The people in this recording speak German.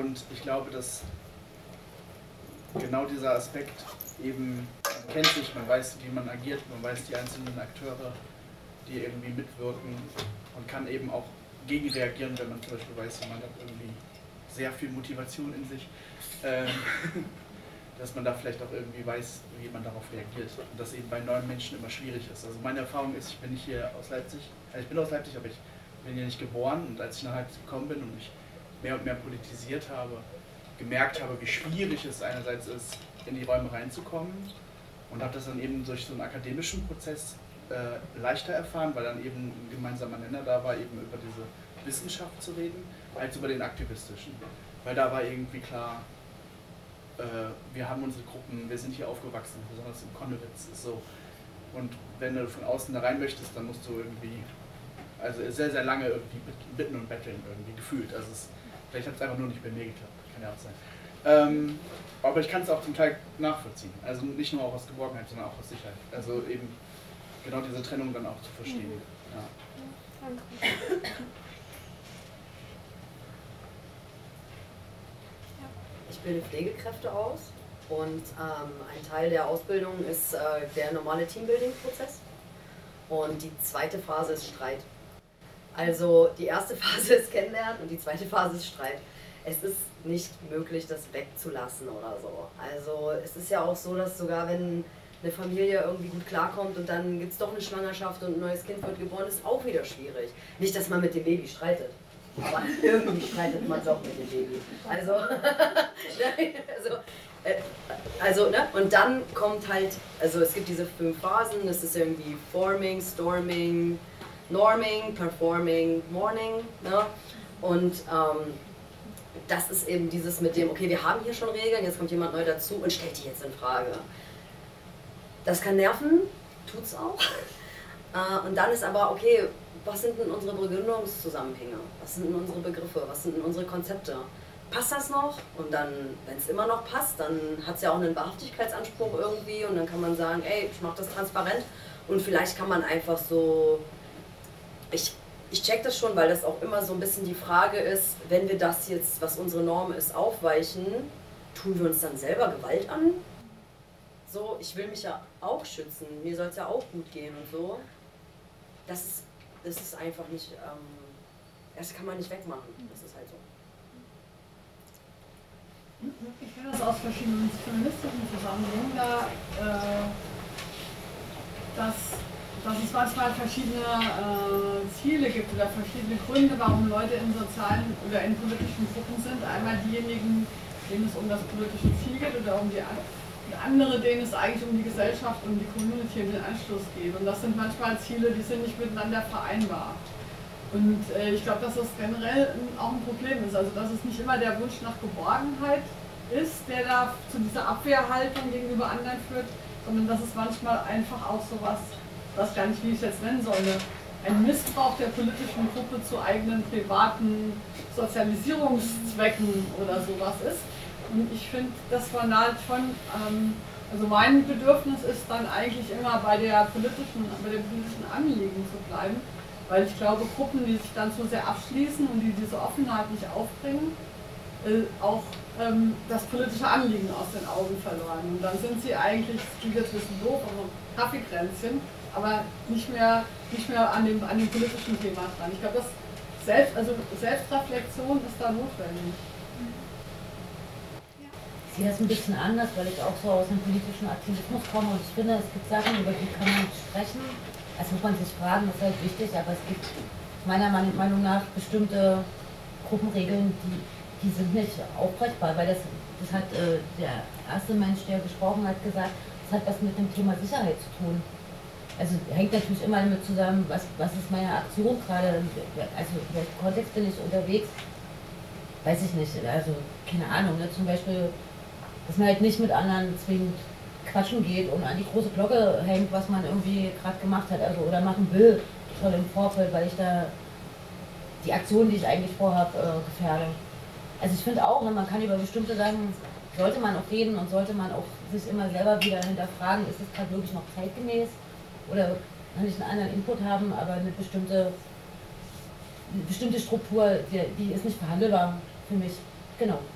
Und ich glaube, dass genau dieser Aspekt eben, man kennt sich, man weiß, wie man agiert, man weiß die einzelnen Akteure, die irgendwie mitwirken und kann eben auch gegenreagieren, wenn man zum Beispiel weiß, man hat irgendwie sehr viel Motivation in sich, dass man da vielleicht auch irgendwie weiß, wie man darauf reagiert und das eben bei neuen Menschen immer schwierig ist. Also meine Erfahrung ist, ich bin nicht hier aus Leipzig, ich bin aus Leipzig, aber ich bin hier nicht geboren, und als ich nach Leipzig gekommen bin und mich mehr und mehr politisiert habe, gemerkt habe, wie schwierig es einerseits ist, in die Räume reinzukommen, und habe das dann eben durch so einen akademischen Prozess leichter erfahren, weil dann eben ein gemeinsamer Nenner da war, eben über diese Wissenschaft zu reden, als über den aktivistischen. Weil da war irgendwie klar, wir haben unsere Gruppen, wir sind hier aufgewachsen, besonders im Konnewitz ist so. Und wenn du von außen da rein möchtest, dann musst du irgendwie, also sehr, sehr lange irgendwie bitten und betteln irgendwie gefühlt. Also vielleicht hat es einfach nur nicht bei mir geklappt, kann ja auch sein. Aber ich kann es auch zum Teil nachvollziehen. Also nicht nur auch aus Geborgenheit, sondern auch aus Sicherheit. Also eben genau diese Trennung dann auch zu verstehen. Ja. Ich bilde Pflegekräfte aus und ein Teil der Ausbildung ist der normale Teambuilding-Prozess und die zweite Phase ist Streit. Also die erste Phase ist Kennenlernen und die zweite Phase ist Streit. Es ist nicht möglich, das wegzulassen oder so. Also es ist ja auch so, dass sogar wenn eine Familie irgendwie gut klarkommt und dann gibt es doch eine Schwangerschaft und ein neues Kind wird geboren, ist auch wieder schwierig. Nicht, dass man mit dem Baby streitet, aber irgendwie streitet man es auch mit dem Baby. Also, ne? Und dann kommt halt, also es gibt diese 5 Phasen, das ist irgendwie Forming, Storming, Norming, Performing, Mourning, ne? Und das ist eben dieses mit dem, okay, wir haben hier schon Regeln, jetzt kommt jemand neu dazu und stellt die jetzt in Frage. Das kann nerven, tut's auch. Und dann ist aber, okay, was sind denn unsere Begründungszusammenhänge? Was sind denn unsere Begriffe? Was sind denn unsere Konzepte? Passt das noch? Und dann, wenn es immer noch passt, dann hat es ja auch einen Wahrhaftigkeitsanspruch irgendwie und dann kann man sagen, ey, ich mache das transparent und vielleicht kann man einfach so, ich check das schon, weil das auch immer so ein bisschen die Frage ist, wenn wir das jetzt, was unsere Norm ist, aufweichen, tun wir uns dann selber Gewalt an? So, ich will mich ja auch schützen, mir soll es ja auch gut gehen und so. Das ist einfach nicht, das kann man nicht wegmachen, das ist halt so. Ich kenne das aus verschiedenen feministischen Zusammenhängen, dass es manchmal verschiedene Ziele gibt oder verschiedene Gründe, warum Leute in sozialen oder in politischen Gruppen sind. Einmal diejenigen, denen es um das politische Ziel geht oder um die andere, denen es eigentlich um die Gesellschaft, um die Community, um den Anschluss geht. Und das sind manchmal Ziele, die sind nicht miteinander vereinbar. Und ich glaube, dass das generell auch ein Problem ist. Also dass es nicht immer der Wunsch nach Geborgenheit ist, der da zu dieser Abwehrhaltung gegenüber anderen führt, sondern dass es manchmal einfach auch sowas, ich weiß gar nicht, wie ich es jetzt nennen soll, ein Missbrauch der politischen Gruppe zu eigenen privaten Sozialisierungszwecken oder sowas ist. Und ich finde, dass man halt schon, also mein Bedürfnis ist dann eigentlich immer bei den politischen Anliegen zu bleiben, weil ich glaube, Gruppen, die sich dann zu sehr abschließen und die diese Offenheit nicht aufbringen, auch das politische Anliegen aus den Augen verloren. Und dann sind sie eigentlich, das klingt jetzt ein bisschen doof, aber Kaffeekränzchen, aber nicht mehr an dem politischen Thema dran. Ich glaube, Selbstreflexion ist da notwendig. Ich sehe das ein bisschen anders, weil ich auch so aus dem politischen Aktivismus komme und ich finde, es gibt Sachen, über die kann man sprechen. Also muss man sich fragen, das ist halt wichtig, aber es gibt meiner Meinung nach bestimmte Gruppenregeln, die sind nicht aufbrechbar, weil das hat der erste Mensch, der gesprochen hat, gesagt, das hat was mit dem Thema Sicherheit zu tun. Also hängt natürlich immer damit zusammen, was ist meine Aktion gerade, also in welchem Kontext bin ich unterwegs, weiß ich nicht, also keine Ahnung, ne? Zum Beispiel, dass man halt nicht mit anderen zwingend quatschen geht und an die große Glocke hängt, was man irgendwie gerade gemacht hat, also oder machen will, schon im Vorfeld, weil ich da die Aktion, die ich eigentlich vorhabe, gefährde. Also ich finde auch, ne, man kann über bestimmte Sachen, sollte man auch reden und sollte man auch sich immer selber wieder hinterfragen, ist es gerade wirklich noch zeitgemäß oder kann ich einen anderen Input haben, aber eine bestimmte Struktur, die ist nicht verhandelbar für mich. Genau.